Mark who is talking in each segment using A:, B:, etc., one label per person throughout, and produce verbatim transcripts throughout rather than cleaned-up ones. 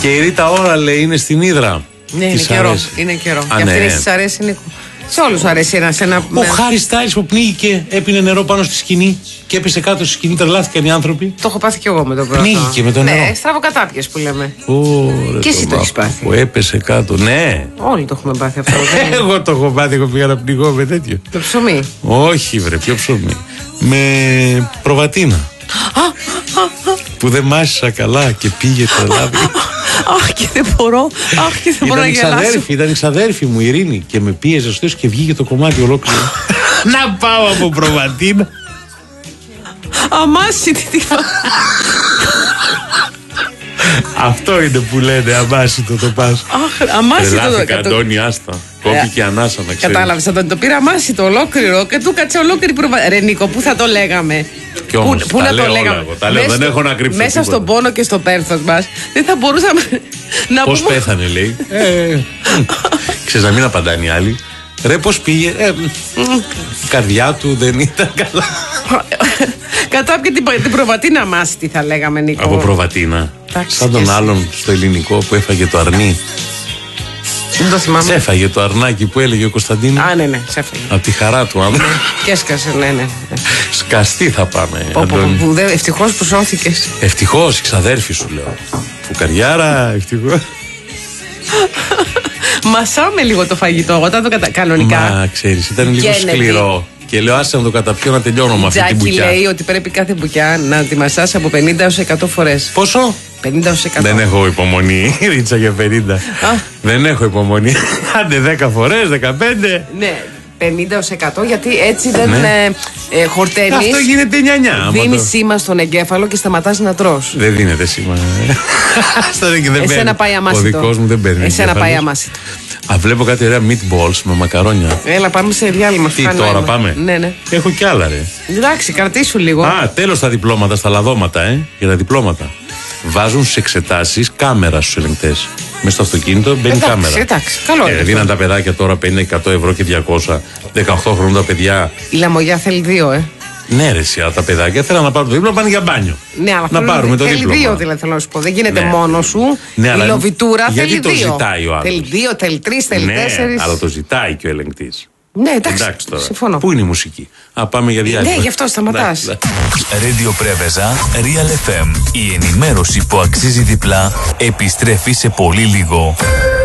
A: Και η Ρίτα Ora λέει είναι στην Ύδρα.
B: Ναι, είναι καιρό. Είναι καιρό.
A: Α,
B: και
A: ναι.
B: αυτή της αρέσει, Νίκο. Σε όλους αρέσει ένα. ένα
A: Ο ναι. Χάρι Στάιλς που πνίγηκε, έπινε νερό πάνω στη σκηνή και έπεσε κάτω στη σκηνή, τρελάθηκαν οι άνθρωποι.
B: Το έχω πάθει κι εγώ με τον πρώτο.
A: Πνίγηκε με το νερό.
B: Ναι, στραβοκατάπιες που λέμε.
A: Ωραία,
B: και εσύ το έχεις πάθει.
A: Που έπεσε κάτω, ναι.
B: Όλοι το έχουμε πάθει αυτό.
A: Εγώ το έχω πάθει, εγώ πήγα να πνιγώ με τέτοιο.
B: Το ψωμί.
A: Όχι, βρε, ποιο ψωμί. Με προβατίνα. Που δεν μάσησα καλά και πήγε το λάδι.
B: Αχ, και δεν μπορώ. Αχ, και δεν μπορώ να γελάσω.
A: Ήταν η ξαδέρφη μου η Ειρήνη και με πίεζε στο και βγήκε το κομμάτι ολόκληρο. Να πάω από προβατίνα.
B: Αμάσιτη τι φα...
A: Αυτό είναι που λένε αμάσιτο το πας.
B: Αχ, αμάσιτο το
A: Τρελάθηκα, Αντώνη, άστα. Κόπηκε ανάσα να ξέρεις.
B: Κατάλαβες, Αντώνη, το πήρα αμάσιτο ολόκληρο και του κάτσε ολόκληρη προβατίνα. Ρε Νίκο, πού θα το λέγαμε.
A: Κι όμως,
B: πού, πού
A: τα
B: να
A: λέω
B: το λέγαμε.
A: όλα εγώ, τα λέω, δεν έχω να κρύψω
B: μέσα
A: τίποτα.
B: στον πόνο και στο πένθος μας δεν θα μπορούσαμε να
A: Πώς
B: πούμε...
A: πέθανε, λέει. ε, ξέρεις, να μην απαντάνε οι άλλοι. Ρε, πώς πήγε. Ε, η καρδιά του δεν ήταν καλά.
B: Κατάπιε την, την προβατίνα αμάσιτη θα λέγαμε, Νίκο.
A: Από προβατίνα.
B: Τάξη,
A: σαν τον άλλον στο ελληνικό που έφαγε το αρνί.
B: Δεν το θυμάμαι.
A: Σε έφαγε το αρνάκι που έλεγε ο Κωνσταντίνος.
B: Α, ναι, ναι, σε έφαγε.
A: Από τη χαρά του άνθρωπου.
B: Και έσκασε, ναι, ναι.
A: Σκαστή θα πάμε.
B: Πω, πω, πω, δε, ευτυχώς που σώθηκες.
A: Ευτυχώς, η ξαδέρφη σου λέω. Φουκαριάρα, ευτυχώς.
B: Μασάμε λίγο το φαγητό, όταν το κατα... κανονικά.
A: Μα ξέρεις, ήταν λίγο
B: Γέννετη.
A: σκληρό. Και λέω άσε να το καταπιώ να τελειώνω με αυτή την
B: Τζάκι
A: μπουκιά.
B: λέει ότι πρέπει κάθε μπουκιά να τη μασάς από πενήντα έως εκατό φορές.
A: Πόσο?
B: πενήντα έως εκατό.
A: Δεν έχω υπομονή, Ρίτσα, για πενήντα.
B: Α.
A: Δεν έχω υπομονή. Άντε δέκα φορές, δεκαπέντε.
B: Ναι, πενήντα έως εκατό γιατί έτσι δεν
A: Ναι.
B: ε, ε, χορταίνεις.
A: Αυτό γίνεται νιανιά.
B: Δίνεις σήμα στον εγκέφαλο και σταματάς να τρως.
A: Δεν δίνεται σήμα. Αυτό δεν δεν
B: Εσένα
A: παίρνει.
B: πάει αμάσιτο.
A: Ο δικός μου δεν παίρνει.
B: Εσένα πάει
A: εγκέφαλος.
B: αμάσιτο.
A: Α, βλέπω κάτι ωραία meatballs με μακαρόνια.
B: Έλα, πάμε σε διάλειμμα.
A: Τι
B: Φτάνει
A: τώρα
B: νόημα.
A: πάμε?
B: Ναι, ναι.
A: Έχω κι άλλα, ρε.
B: Εντάξει, κρατήσου λίγο.
A: Α, τέλος τα διπλώματα, στα λαδώματα, ε. Για τα διπλώματα. Βάζουν στις εξετάσεις κάμερα στους ελεγκτές. Μες στο αυτοκίνητο μπαίνει
B: Εντάξει,
A: κάμερα.
B: εντάξει, καλό είναι
A: Ε, δίναν τα παιδάκια τώρα πενήντα εκατό ευρώ και διακόσια. δεκαοκτώ χρόνων τα παιδιά.
B: Η λαμογιά θέλει δύο, ε.
A: Ναι, ρε, εσύ, αλλά τα παιδάκια θέλουν να πάρουν το δίπλωμα, πάνε για μπάνιο.
B: Ναι, αλλά
A: να
B: θέλουν-
A: πάρουμε το
B: θέλει
A: δίπλωμα.
B: δύο, δηλαδή θέλω να σου πω. Δεν γίνεται
A: Ναι.
B: μόνο σου.
A: Ναι,
B: η
A: αλλά
B: λοβιτούρα
A: γιατί
B: θέλει
A: το
B: δύο.
A: ζητάει ο άλλος?
B: Θέλει δύο, θέλει τρει, θέλει
A: Ναι,
B: τέσσερι.
A: αλλά το ζητάει και ο ελεγκτής.
B: Ναι, εντάξει.
A: Εντάξει τώρα.
B: Συμφωνώ.
A: Πού είναι η μουσική? Α, πάμε για διάλειμμα.
B: Ναι, γι' αυτό σταματάς.
A: Εντάξει,
C: Radio Πρέβεζα, Real εφ εμ. Η ενημέρωση που αξίζει διπλά επιστρέφει σε πολύ λίγο.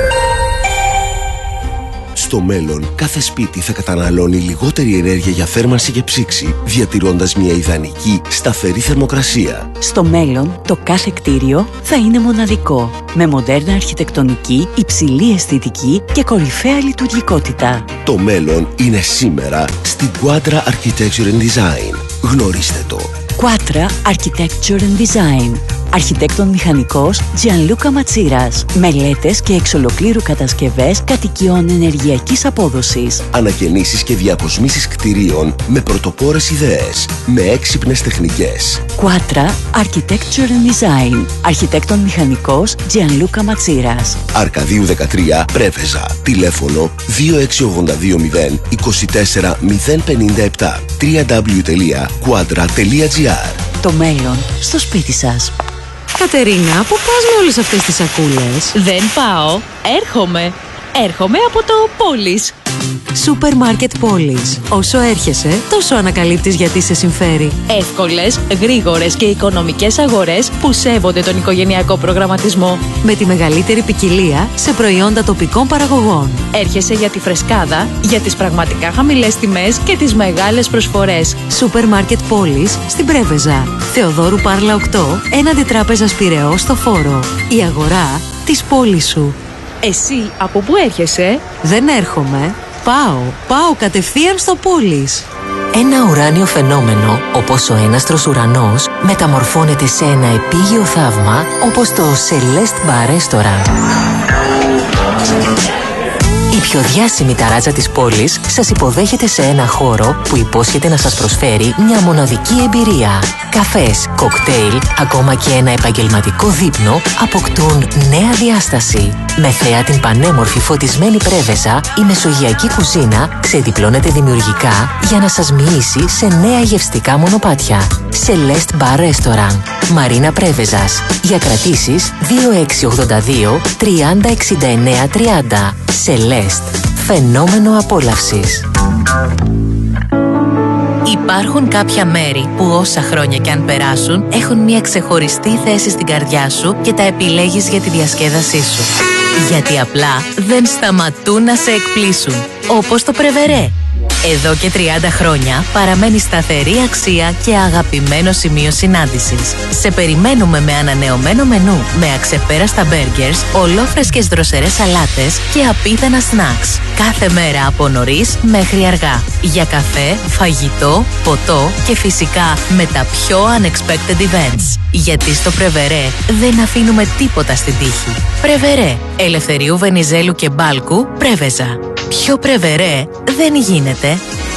D: Στο μέλλον, κάθε σπίτι θα καταναλώνει λιγότερη ενέργεια για θέρμανση και ψήξη, διατηρώντας μια ιδανική, σταθερή θερμοκρασία.
E: Στο μέλλον, το κάθε κτίριο θα είναι μοναδικό, με μοντέρνα αρχιτεκτονική, υψηλή αισθητική και κορυφαία λειτουργικότητα.
D: Το μέλλον είναι σήμερα στην Quadra Architecture and Design. Γνωρίστε το.
E: Quadra Architecture and Design. Αρχιτέκτον μηχανικός Gianluca Ματσίρας. Μελέτες και εξ ολοκλήρου κατασκευές κατοικιών ενεργειακής απόδοσης.
D: Ανακαινήσεις και διακοσμήσεις κτηρίων με πρωτοπόρες ιδέες, με έξυπνες τεχνικές.
E: Quadra Architecture and Design. Αρχιτέκτον μηχανικός Gianluca Ματσίρας.
D: Αρκαδίου δεκατρία, Πρέβεζα. Τηλέφωνο δύο έξι ογδόντα δύο μηδέν είκοσι τέσσερα μηδέν πενήντα επτά. double-u double-u double-u τελεία quadra τελεία gr.
E: Το μέλλον στο σπίτι σας.
F: Κατερίνα, πού πας με όλες αυτές τις σακούλες?
G: Δεν πάω, έρχομαι. Έρχομαι από το Πόλης.
F: Σούπερ μάρκετ Πόλης. Όσο έρχεσαι, τόσο ανακαλύπτεις γιατί σε συμφέρει.
G: Εύκολες, γρήγορες και οικονομικές αγορές που σέβονται τον οικογενειακό προγραμματισμό.
F: Με τη μεγαλύτερη ποικιλία σε προϊόντα τοπικών παραγωγών.
G: Έρχεσαι για τη φρεσκάδα, για τις πραγματικά χαμηλές τιμές και τις μεγάλες προσφορές.
F: Σούπερ μάρκετ Πόλης στην Πρέβεζα. Θεοδόρου Πάρλα οκτώ, έναντι τράπεζας Πειραιώς στο Φόρο. Η αγορά της πόλης σου.
G: Εσύ από πού έρχεσαι?
F: Δεν έρχομαι. Πάω. Πάω κατευθείαν στο Πόλης. Ένα ουράνιο φαινόμενο, όπως ο έναστρος ουρανός, μεταμορφώνεται σε ένα επίγειο θαύμα, όπως το Celeste Bar Restaurant. Η πιο διάσημη ταράτσα της πόλης σας υποδέχεται σε ένα χώρο που υπόσχεται να σας προσφέρει μια μοναδική εμπειρία. Καφές, κοκτέιλ, ακόμα και ένα επαγγελματικό δείπνο αποκτούν νέα διάσταση. Με θέα την πανέμορφη φωτισμένη πρέβεζα, η μεσογειακή κουζίνα ξεδιπλώνεται δημιουργικά για να σας μοιήσει σε νέα γευστικά μονοπάτια. Celeste Bar Restaurant, Μαρίνα Πρέβεζας. Για κρατήσεις δύο έξι ογδόντα δύο τριάντα εξήντα εννέα τριάντα. Celeste, φαινόμενο απόλαυσης.
G: Υπάρχουν κάποια μέρη που όσα χρόνια κι αν περάσουν έχουν μια ξεχωριστή θέση στην καρδιά σου και τα επιλέγεις για τη διασκέδασή σου. Γιατί απλά δεν σταματούν να σε εκπλήσουν. Όπως το Πρεβερέ. Εδώ και τριάντα χρόνια παραμένει σταθερή αξία και αγαπημένο σημείο συνάντησης. Σε περιμένουμε με ανανεωμένο μενού, με αξεπέραστα μπέργκερς, ολόφρεσκες δροσερές σαλάτες και απίθανα σνακς. Κάθε μέρα από νωρίς μέχρι αργά. Για καφέ, φαγητό, ποτό και φυσικά με τα πιο unexpected events. Γιατί στο Πρεβερέ δεν αφήνουμε τίποτα στην τύχη. Πρεβερέ, Ελευθερίου Βενιζέλου και Μπάλκου, Πρέβεζα. Πιο Πρεβερέ δεν γίνεται.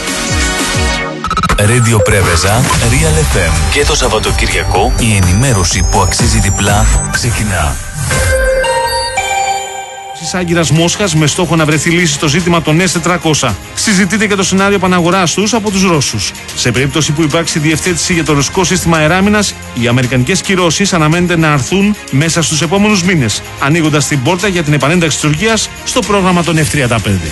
C: Radio Πρέβεζα, Real εφ εμ. Και το Σαββατοκυριακό η ενημέρωση που αξίζει διπλά ξεκινά.
H: Της Άγκυρας Μόσχας με στόχο να βρεθεί λύση στο ζήτημα των ες τετρακόσια. Συζητείται και το σενάριο επαναγοράς τους από τους Ρώσους. Σε περίπτωση που υπάρξει διευθέτηση για το ρωσικό σύστημα αεράμινας, οι αμερικανικές κυρώσεις αναμένεται να αρθούν μέσα στους επόμενους μήνες, ανοίγοντας την πόρτα για την επανένταξη της Τουρκίας στο πρόγραμμα των εφ τριάντα πέντε.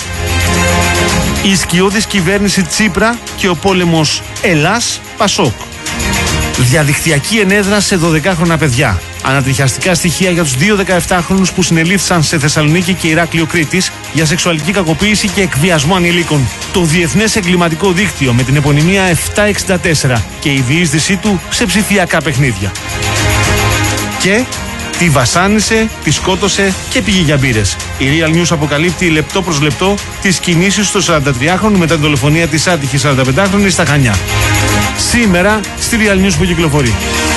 H: Η σκιώδης κυβέρνηση Τσίπρα και ο πόλεμος Ελλάς-Πασόκ. Διαδικτυακή ενέδρα σε δωδεκάχρονα παιδιά. Ανατριχιαστικά στοιχεία για τους δύο δεκαεπτάχρονους που συνελήφθησαν σε Θεσσαλονίκη και Ηράκλειο Κρήτης για σεξουαλική κακοποίηση και εκβιασμό ανηλίκων. Το Διεθνές Εγκληματικό Δίκτυο με την επωνυμία επτακόσια εξήντα τέσσερα και η διείσδυσή του σε ψηφιακά παιχνίδια. Και τη βασάνισε, τη σκότωσε και πήγε για μπύρες. Η Real News αποκαλύπτει λεπτό προς λεπτό τις κινήσεις του σαραντατριάχρονου μετά την δολοφονία της άτυχης σαρανταπεντάχρονης στα Χανιά. Σήμερα στη Real News που κυκλοφορεί.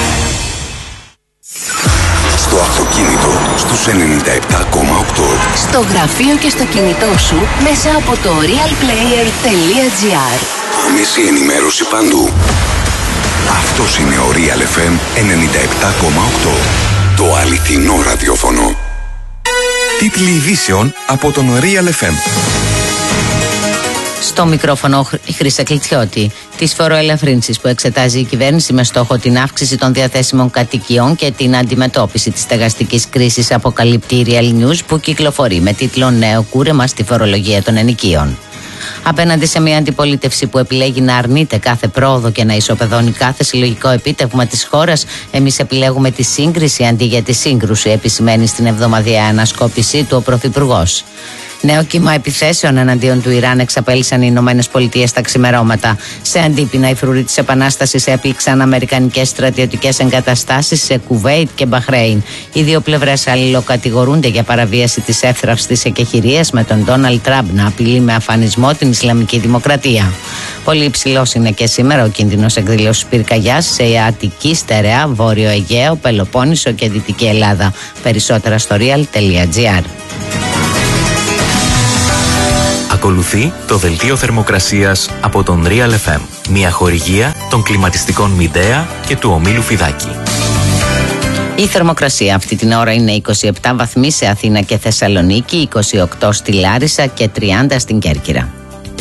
D: Στο αυτοκίνητο στους ενενήντα επτά κόμμα οκτώ.
F: Στο γραφείο και στο κινητό σου μέσα από το real player τελεία gr.
D: Άμεση ενημέρωση παντού. Αυτός είναι ο Real εφ εμ ενενήντα επτά κόμμα οκτώ. Το αληθινό ραδιόφωνο. Τίτλοι ειδήσεων από τον Real εφ εμ.
I: Στο μικρόφωνο η Χρύσα Κλιτσιώτη. Τις φοροελαφρύνσεις που εξετάζει η κυβέρνηση με στόχο την αύξηση των διαθέσιμων κατοικιών και την αντιμετώπιση της στεγαστικής κρίσης, αποκαλύπτει η Real News που κυκλοφορεί με τίτλο «Νέο κούρεμα στη φορολογία των ενοικίων». Απέναντι σε μια αντιπολίτευση που επιλέγει να αρνείται κάθε πρόοδο και να ισοπεδώνει κάθε συλλογικό επίτευγμα της χώρας, εμείς επιλέγουμε τη σύγκριση αντί για τη σύγκρουση, επισημαίνει στην εβδομαδιαία ανασκόπησή του ο Πρωθυπουργός. Νέο κύμα επιθέσεων εναντίον του Ιράν εξαπέλυσαν οι Ηνωμένες Πολιτείες τα ξημερώματα. Σε αντίπεινα, οι φρουροί της Επανάστασης έπληξαν αμερικανικές στρατιωτικές εγκαταστάσεις σε Κουβέιτ και Μπαχρέιν. Οι δύο πλευρές αλληλοκατηγορούνται για παραβίαση της εύθραυστης εκεχηρίας, με τον Ντόναλντ Τραμπ να απειλεί με αφανισμό την Ισλαμική Δημοκρατία. Πολύ υψηλός είναι και σήμερα ο κίνδυνος εκδηλώσεως πυρκαγιάς σε Αττική, Στερεά, Βόρειο Αιγαίο, Πελοπόννησο και Δυτική Ελλάδα. Περισσότερα στο real τελεία gr.
C: Ακολουθεί το δελτίο θερμοκρασίας από τον Real εφ εμ. Μια χορηγία των κλιματιστικών Μιντέα και του ομίλου Φιδάκη.
I: Η θερμοκρασία αυτή την ώρα είναι είκοσι επτά βαθμοί σε Αθήνα και Θεσσαλονίκη, είκοσι οκτώ στη Λάρισα και τριάντα στην Κέρκυρα.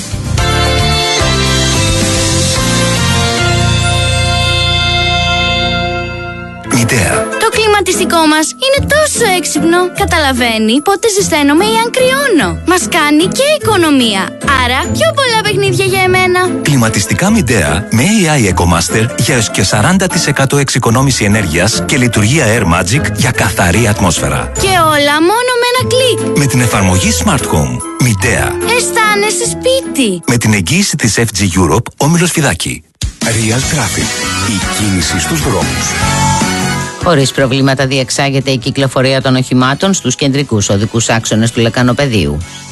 D: Μιντέα.
J: Το κλιματιστικό μας είναι τόσο έξυπνο. Καταλαβαίνει πότε ζεσταίνομαι ή αν κρυώνω. Μας κάνει και οικονομία. Άρα πιο πολλά παιχνίδια για εμένα.
K: Κλιματιστικά Μιντέα με έι άι EcoMaster για έως και σαράντα τοις εκατό εξοικονόμηση ενέργειας και λειτουργία Air Magic για καθαρή ατμόσφαιρα.
J: Και όλα μόνο με ένα κλικ.
K: Με την εφαρμογή Smart Home. Μιντέα.
J: Αισθάνεσαι σπίτι.
K: Με την εγγύηση της εφ τζι Europe, όμιλος Φιδάκη.
D: Real Traffic. Η κίνηση στους δρόμους.
I: Χωρίς προβλήματα διεξάγεται η κυκλοφορία των οχημάτων στους κεντρικούς οδικούς άξονες του Λεκανοπεδίου.